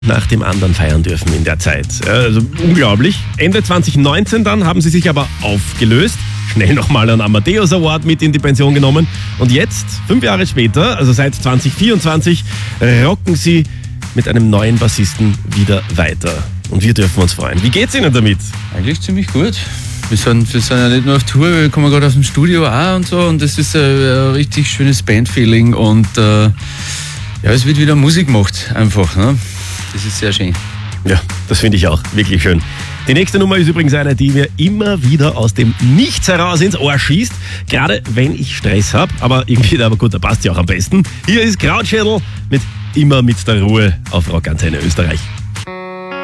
nach dem anderen feiern dürfen in der Zeit. Also unglaublich. Ende 2019 dann haben sie sich aber aufgelöst. Schnell nochmal einen Amadeus Award mit in die Pension genommen. Und jetzt, 5 Jahre später, also seit 2024, rocken sie mit einem neuen Bassisten wieder weiter. Und wir dürfen uns freuen. Wie geht's Ihnen damit? Eigentlich ziemlich gut. Wir sind ja nicht nur auf Tour, wir kommen gerade aus dem Studio auch und so. Und das ist ein richtig schönes Bandfeeling. Und es wird wieder Musik gemacht, einfach. Ne? Das ist sehr schön. Ja, das finde ich auch. Wirklich schön. Die nächste Nummer ist übrigens eine, die mir immer wieder aus dem Nichts heraus ins Ohr schießt. Gerade wenn ich Stress habe. Aber gut, da passt sie auch am besten. Hier ist Krautschädel mit Immer mit der Ruhe auf Rockantenne Österreich.